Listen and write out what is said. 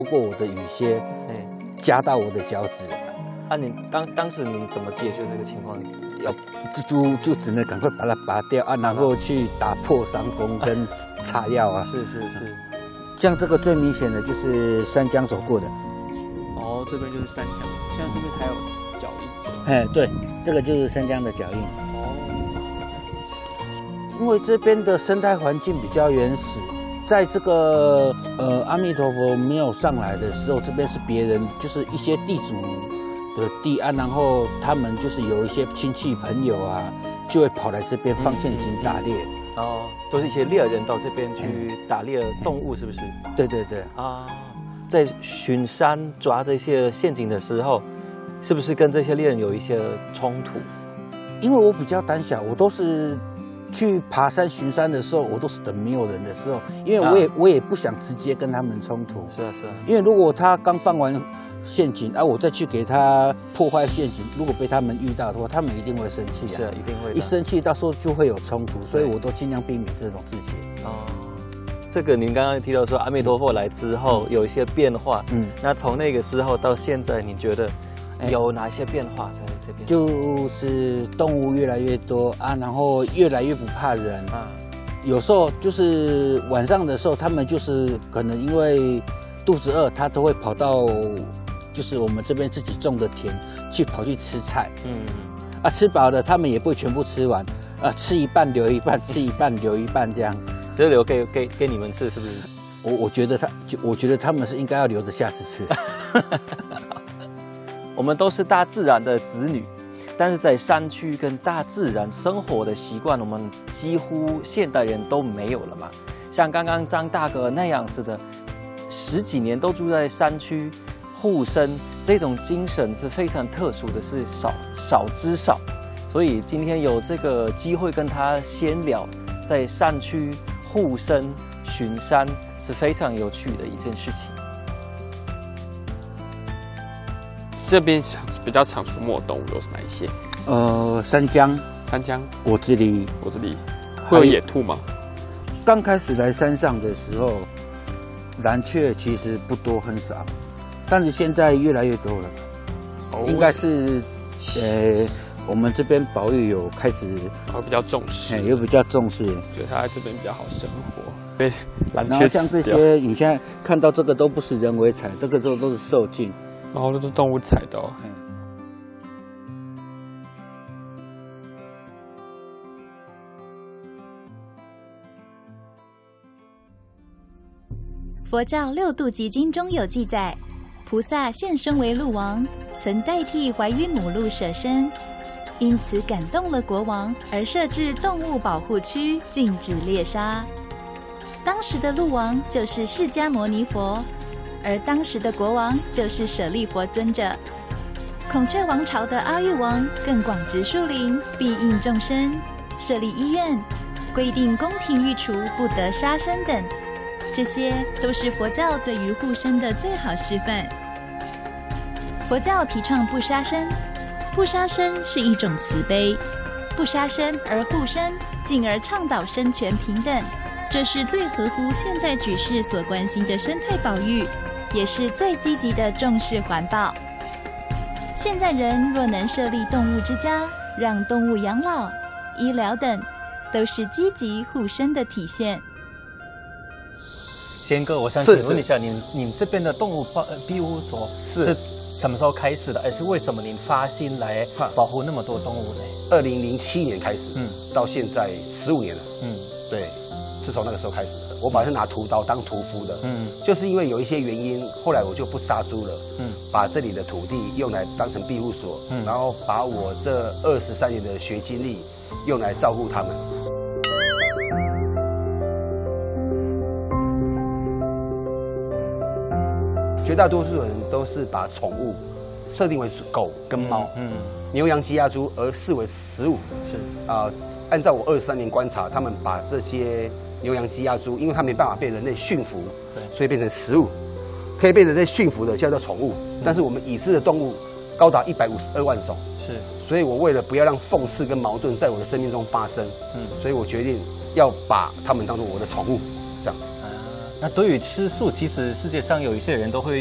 过我的雨靴，夹到我的脚趾。 啊，你当时你怎么解决这个情况？ 就只能赶快把它拔掉啊，然后去打破伤风跟擦药啊。 是。 像这个最明显的就是山羌走过的。 哦，这边就是山羌，现在这边还有脚印。 哎，对，这个就是山羌的脚印。哦，因为这边的生态环境比较原始，在这个阿弥陀佛没有上来的时候，这边是别人就是一些地主的地啊，然后他们就是有一些亲戚朋友啊，就会跑来这边放陷阱打猎。 哦，都是一些猎人到这边去打猎动物，是不是？ 对啊，在巡山抓这些陷阱的时候，是不是跟这些猎人有一些冲突？ 因为我比较胆小，我都是去爬山巡山的时候，我都是等没有人的时候，因为我也不想直接跟他们冲突。 是啊。 因为如果他刚放完陷阱，我再去给他破坏陷阱，如果被他们遇到的话，他们一定会生气啊。 是啊，一定会。 一生气，到时候就会有冲突，所以我都尽量避免这种事情。 哦，这个您刚刚提到说阿弥陀佛来之后有一些变化，那从那个时候到现在，你觉得有哪些变化在这边？ 就是动物越来越多啊，然后越来越不怕人啊。有时候就是晚上的时候，他们就是可能因为肚子饿，他都会跑到就是我们这边自己种的田跑去吃菜。吃饱了，他们也不会全部吃完，吃一半留一半，吃一半留一半这样。 只留给你们吃，是不是？ 我觉得他们是应该要留着下次吃。 我们都是大自然的子女，但是在山区跟大自然生活的习惯，我们几乎现代人都没有了嘛。像刚刚张大哥那样子的，10几年都住在山区，护生这种精神是非常特殊的，是少之少。所以今天有这个机会跟他闲聊，在山区护生巡山是非常有趣的一件事情。 这边比较常出没的动物都是哪一些？ 山羌、果子狸会有野兔吗？ 刚开始来山上的时候，蓝雀其实不多，很少，但是现在越来越多了。应该是我们这边保育有开始比较重视， 有比较重视， 觉得它在这边比较好生活。被蓝雀吃掉。然后像这些，你现在看到这个都不是人为采，这个都是受尽。 然后这是动物采的哦。 佛教6度集经中有记载，菩萨现身为鹿王，曾代替怀孕母鹿舍身，因此感动了国王，而设置动物保护区，禁止猎杀。当时的鹿王就是释迦牟尼佛，而当时的国王就是舍利佛尊者。孔雀王朝的阿育王更广植树林，庇应众生，设立医院，规定宫廷御厨不得杀生等，这些都是佛教对于护生的最好示范。佛教提倡不杀生，不杀生是一种慈悲，不杀生而护生，进而倡导生权平等，这是最合乎现代局势所关心的生态保育，也是最积极的重视环保。现在人若能设立动物之家，让动物养老、医疗等，都是积极护生的体现。 贤哥，我想请问一下，你这边的动物庇护所是什么时候开始的？而是为什么您发心来保护那么多动物呢 ？2007年开始，到现在15年了。对，是从那个时候开始的。我本来是拿屠刀当屠夫的，就是因为有一些原因，后来我就不杀猪了，把这里的土地用来当成庇护所，然后把我这23年的学经历用来照顾他们。绝大多数人都是把宠物设定为狗跟猫，牛羊鸡鸭猪而视为食物。按照我23年观察，他们把这些牛羊鸡鸭猪，因为它没办法被人类驯服，所以变成食物。可以被人类驯服的叫做宠物，但是我们已知的动物高达152万种。所以我为了不要让讽刺跟矛盾在我的生命中发生，所以我决定要把它们当作我的宠物，这样。 那对于吃素，其实世界上有一些人都会